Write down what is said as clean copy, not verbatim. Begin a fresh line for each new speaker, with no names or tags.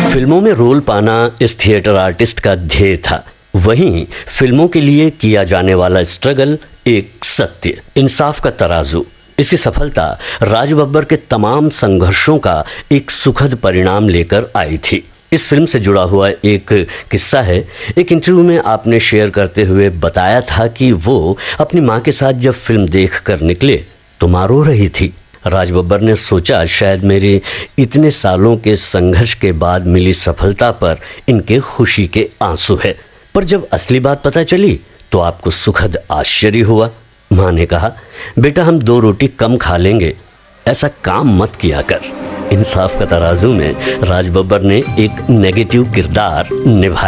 फिल्मों में रोल पाना इस थिएटर आर्टिस्ट का ध्येय था। वहीं फिल्मों के लिए किया जाने वाला स्ट्रगल एक सत्य, इंसाफ का तराजू। इसकी सफलता राज बब्बर के तमाम संघर्षों का एक सुखद परिणाम लेकर आई थी। इस फिल्म से जुड़ा हुआ एक किस्सा है। एक इंटरव्यू में आपने शेयर करते हुए बताया था कि वो अपनी माँ के साथ जब फिल्म देख कर निकले तो माँ रो रही थी। राज बब्बर ने सोचा शायद मेरे इतने सालों के संघर्ष के बाद मिली सफलता पर इनके खुशी के आंसू है। पर जब असली बात पता चली तो आपको सुखद आश्चर्य हुआ। माँ ने कहा, बेटा हम 2 रोटी कम खा लेंगे, ऐसा काम मत किया कर। इंसाफ का तराजू में राज बब्बर ने एक नेगेटिव किरदार निभाया।